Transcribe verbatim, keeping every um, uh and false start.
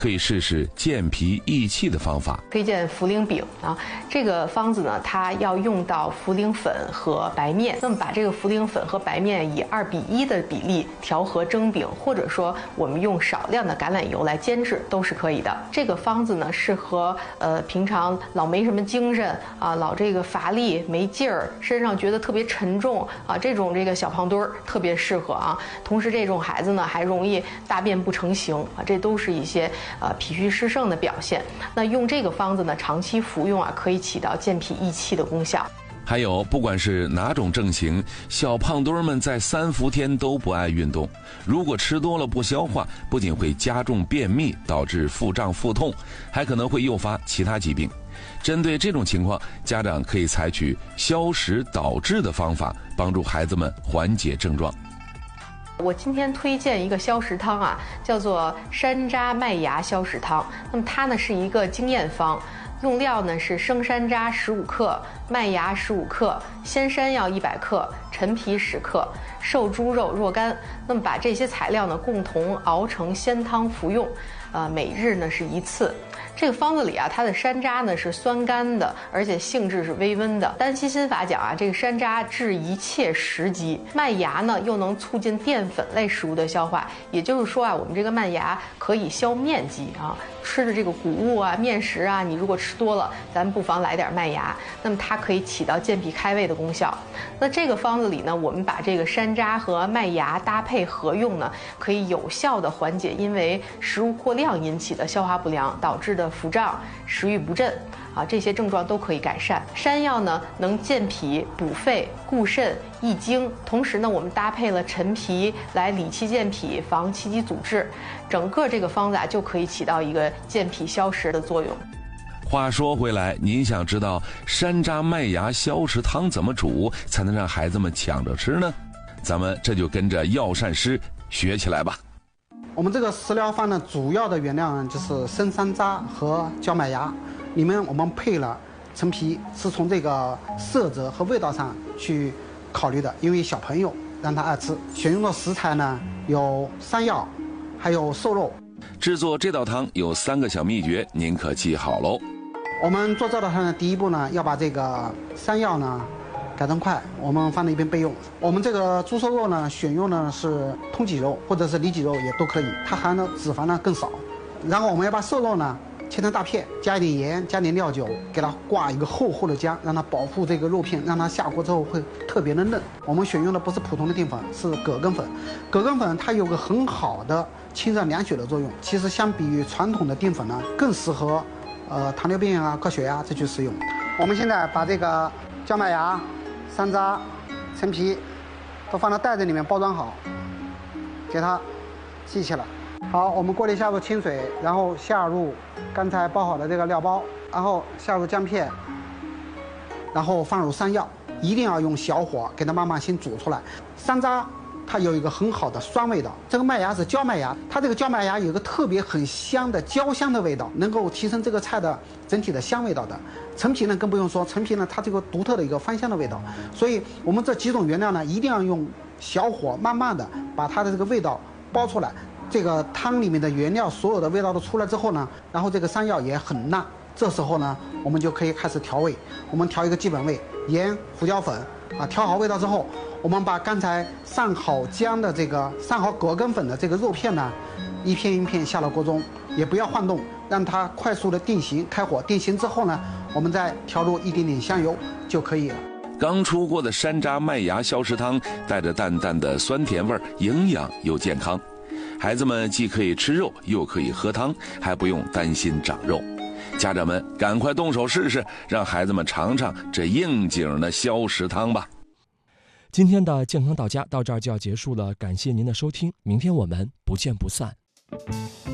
可以试试健脾益气的方法。 推荐茯苓饼啊，这个方子呢，它要用到茯苓粉和白面。那么把这个茯苓粉和白面以二比一的比例调和蒸饼，或者说我们用少量的橄榄油来煎制，都是可以的。这个方子呢，适合呃平常老没什么精神啊，老这个乏力没劲儿，身上觉得特别沉重啊，这种这个小胖墩儿特别适合啊。同时，这种孩子呢还容易大便不成形啊，这都是一些呃脾虚湿盛的表现。那用这个方子呢，长期服用啊，可以起到健脾益气的功效。 还有，不管是哪种症型，小胖墩儿们在三伏天都不爱运动，如果吃多了不消化，不仅会加重便秘，导致腹胀腹痛，还可能会诱发其他疾病。针对这种情况，家长可以采取消食导滞的方法，帮助孩子们缓解症状。 我今天推荐一个消食汤啊，叫做山楂麦芽消食汤。那么它呢是一个经验方，用料呢是生山楂十五克、麦芽十五克、鲜山药一百克、陈皮十克、瘦猪肉若干。那么把这些材料呢共同熬成鲜汤服用，呃，每日呢是一次。这个方子里啊，它的山楂呢是酸甘的，而且性质是微温的。单七心法讲啊，这个山楂治一切食疾，麦芽呢又能促进淀粉类食物的消化，也就是说啊，我们这个麦芽可以消面积啊。吃的这个谷物啊、面食啊，你如果吃多了，咱们不妨来点麦芽，那么它可以起到健脾开胃的功效。那这个方子里呢，我们把这个山楂和麦芽搭配合用呢，可以有效的缓解因为食物过量引起的消化不良导致的腹胀、食欲不振啊，这些症状都可以改善。山药呢能健脾补肺、固肾、益精，同时呢我们搭配了陈皮来理气健脾、防气机阻滞，整个这个方子啊就可以起到一个健脾消食的作用。 话说回来，您想知道山楂麦芽消食汤怎么煮才能让孩子们抢着吃呢？咱们这就跟着药膳师学起来吧。 我们这个食疗方呢，主要的原料呢就是生山楂和焦麦芽，里面我们配了陈皮，是从这个色泽和味道上去考虑的，因为小朋友让他爱吃。选用的食材呢有山药，还有瘦肉。 制作这道汤有三个小秘诀，您可记好喽。 我们做这道汤的第一步呢，要把这个山药呢改成块，我们放在一边备用。我们这个猪瘦肉呢，选用的是通脊肉或者是里脊肉也都可以，它含的脂肪呢更少。然后我们要把瘦肉呢切成大片，加一点盐，加点料酒，给它挂一个厚厚的浆，让它保护这个肉片，让它下锅之后会特别的嫩。我们选用的不是普通的淀粉，是葛根粉。葛根粉它有个很好的清热凉血的作用，其实相比于传统的淀粉呢，更适合呃糖尿病啊、高血压这去使用。我们现在把这个焦麦芽、山楂、陈皮都放到袋子里面包装好，给它系起来。好，我们锅里下入清水，然后下入刚才包好的这个料包，然后下入姜片，然后放入山药，一定要用小火给它慢慢先煮出来。山楂它有一个很好的酸味道，这个麦芽是焦麦芽，它这个焦麦芽有一个特别很香的焦香的味道，能够提升这个菜的整体的香味道的。陈皮呢更不用说，陈皮呢它这个独特的一个芳香的味道，所以我们这几种原料呢一定要用小火慢慢的把它的这个味道包出来。这个汤里面的原料所有的味道都出来之后呢，然后这个山药也很辣，这时候呢我们就可以开始调味。我们调一个基本味，盐、胡椒粉啊，调好味道之后，我们把刚才上好姜的这个上好葛根粉的这个肉片呢，一片一片下到锅中，也不要晃动，让它快速的定型。开火定型之后呢，我们再调入一点点香油就可以了。 刚出锅的山楂麦芽消食汤带着淡淡的酸甜味，营养又健康。孩子们既可以吃肉，又可以喝汤，还不用担心长肉。家长们赶快动手试试，让孩子们尝尝这应景的消食汤吧。 今天的健康到家到这儿就要结束了，感谢您的收听，明天我们不见不散。